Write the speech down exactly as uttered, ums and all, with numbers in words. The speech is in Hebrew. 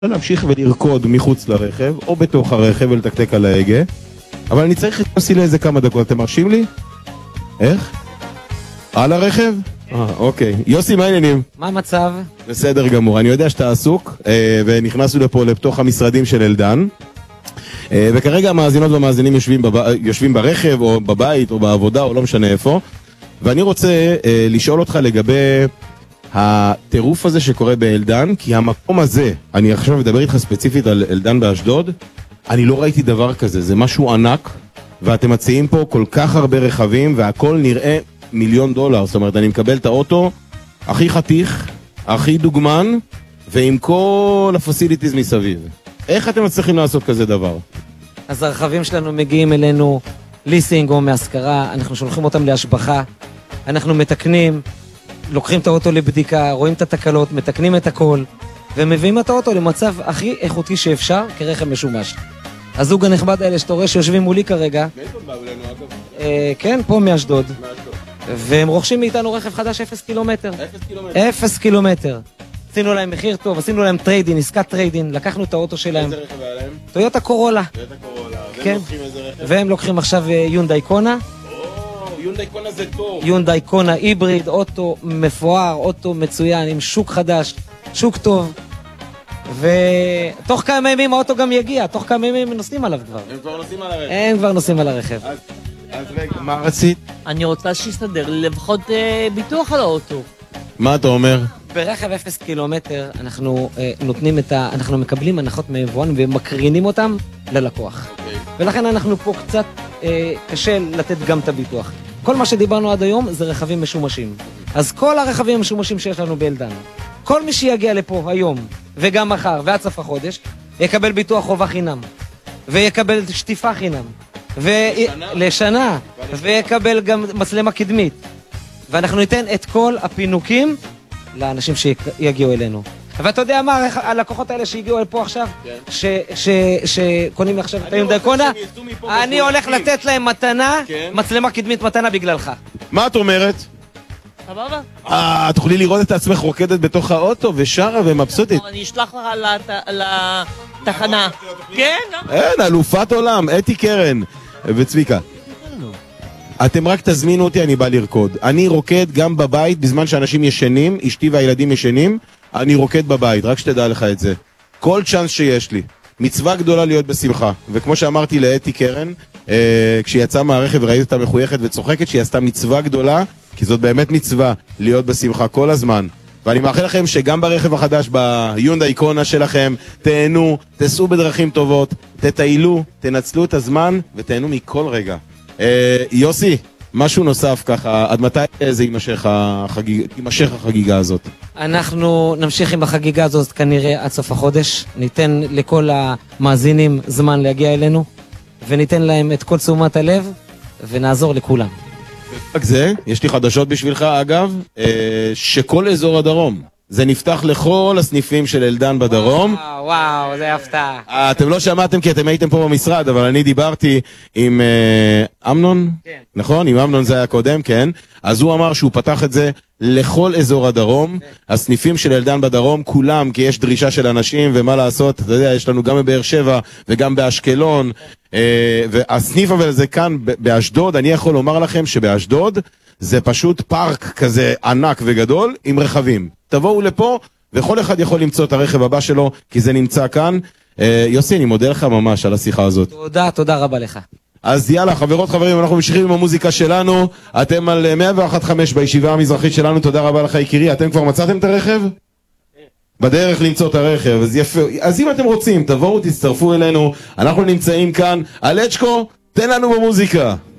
להמשיך ולרקוד מחוץ לרכב, או בתוך הרכב ולתקתק על ההגה. אבל אני צריך את יוסי לאיזה כמה דקות, אתם מרשים לי? איך? על הרכב? אה, אוקיי. יוסי, מה העניינים? מה המצב? בסדר גמור. אני יודע שאתה עסוק, ונכנסנו לפה לתוך המשרדים של אלדן. וכרגע המאזינות והמאזינים יושבים, בב... יושבים ברכב, או בבית, או בעבודה, או לא משנה איפה. ואני רוצה לשאול אותך לגבי הטירוף הזה שקורה באלדן, כי המקום הזה, אני עכשיו מדבר איתך ספציפית על אלדן באשדוד, אני לא ראיתי דבר כזה, זה משהו ענק, ואתם מציעים פה כל כך הרבה רכבים, והכל נראה מיליון דולר, זאת אומרת, אני מקבל את האוטו הכי חתיך, הכי דוגמן, ועם כל הפסיליטיז מסביב. איך אתם מצליחים לעשות כזה דבר? אז הרכבים שלנו מגיעים אלינו ליסינג או מהשכרה, אנחנו שולחים אותם להשבחה, אנחנו מתקנים, לוקחים את האוטו לבדיקה, רואים את התקלות, מתקנים את הכל, ומביאים את האוטו למצב הכי איכותי שאפשר כרכב משומש. הזוג הנכבד האלה שאתה רואה שיושבים מולי כרגע, מאיפה באו אלינו אגב? אה, כן, פה מאשדוד. מאשדוד. והם רוכשים מאיתנו רכב חדש אפס קילומטר. אפס קילומטר. אפס קילומטר. עשינו להם מחיר טוב, עשינו להם טריידין, עסקת טריידין, לקחנו את האוטו שלהם. איזה רכב היה להם? טויוטה קורולה. טויוטה קורולה. והם כן. לוקחים איזה רכב? והם לוקחים עכשיו יונדאי קונה. או, יונדאי קונה זה טוב. יונדאי קונה היבריד, אוטו מפואר, אוטו מצוין, עם שוק חדש, שוק טוב. ותוך כמה ימים האוטו גם יגיע, תוך כמה ימים הם נוסעים עליו כבר. הם כבר נוסעים על הרכב. הם כבר נוסעים על הרכב. אז, אז רגע, מה רצית? אני רוצה שיסתדר לי לפחות אה, ביטוח על האוטו. מה אתה אומר? ברכב אפס קילומטר אנחנו אה, נותנים את ה... אנחנו מקבלים הנחות מיבואן ומקרינים אותם ללקוח. אוקיי. ולכן אנחנו פה קצת אה, קשה לתת גם את הביטוח. כל מה שדיברנו עד היום זה רכבים משומשים. אז כל הרכבים המשומשים שיש לנו באלדן, כל מי שיגיע לפה היום וגם מחר ועד סוף החודש, יקבל ביטוח חובה חינם, ויקבל שטיפה חינם, ו... לשנה, ויקבל גם מצלמה קדמית. ואנחנו ניתן את כל הפינוקים לאנשים שיגיעו אלינו. ואתה יודע מה, הלקוחות האלה שהגיעו לפה עכשיו, שקונים עכשיו את היונדאי קונה, אני הולך לתת להם מתנה, מצלמה קדמית מתנה בגללך. מה את אומרת? סבבה? אה, את יכולי לראות את עצמך רוקדת בתוך האוטו ושרה ומבסוטית. אני אשלח לך לתחנה. כן? אין, אלופת עולם, אתי קרן וצביקה. אתם רק תזמינו אותי, אני בא לרקוד. אני רוקד גם בבית, בזמן שאנשים ישנים, אשתי והילדים ישנים, אני רוקד בבית, רק שתדע לך את זה. כל צ'אנס שיש לי. מצווה גדולה להיות בשמחה. וכמו שאמרתי לאתי קרן, אה, כשהיא יצאה מהרכב וראית אותה מחויכת וצוחקת, שהיא עשתה מצווה גדולה, כי זאת באמת מצווה להיות בשמחה כל הזמן. ואני מאחל לכם שגם ברכב החדש, ביונדאי קונה שלכם, תהנו, תסעו בדרכים טובות, תטיילו, תנצלו את הזמן ותהנו מכל רגע. אה, יוסי, משהו נוסף ככה, עד מתי זה יימשך החגיג... יימשך החגיגה הזאת? אנחנו נמשיך עם החגיגה הזאת כנראה עד סוף החודש, ניתן לכל המאזינים זמן להגיע אלינו, וניתן להם את כל תשומת הלב, ונעזור לכולם. רק זה, יש לי חדשות בשבילך אגב, אה, שכל אזור הדרום, זה נפתח לכל הסניפים של אלדן בדרום. וואו, וואו, זה הפתעה. אתם לא שמעתם כי אתם הייתם פה במשרד, אבל אני דיברתי עם אה, אמנון, כן. נכון? עם אמנון זה היה קודם, כן? אז הוא אמר שהוא פתח את זה לכל אזור הדרום, כן. הסניפים של אלדן בדרום, כולם, כי יש דרישה של אנשים, ומה לעשות, אתה יודע, יש לנו גם בבאר שבע וגם באשקלון, אה, והסניף אבל זה כאן באשדוד, אני יכול לומר לכם שבאשדוד זה פשוט פארק כזה ענק וגדול עם רכבים. תבואו לפה, וכל אחד יכול למצוא את הרכב הבא שלו, כי זה נמצא כאן. אה, יוסי, אני מודה לך ממש על השיחה הזאת. תודה, תודה רבה לך. אז יאללה, חברות חברים, אנחנו ממשיכים עם המוזיקה שלנו. אתם על מאה ואחת נקודה חמש בישיבה המזרחית שלנו, תודה רבה לך יקירי. אתם כבר מצאתם את הרכב? בדרך למצוא את הרכב, אז יפה. אז אם אתם רוצים, תבואו, תצטרפו אלינו. אנחנו נמצאים כאן. אלצ'קו, תן לנו במוזיקה.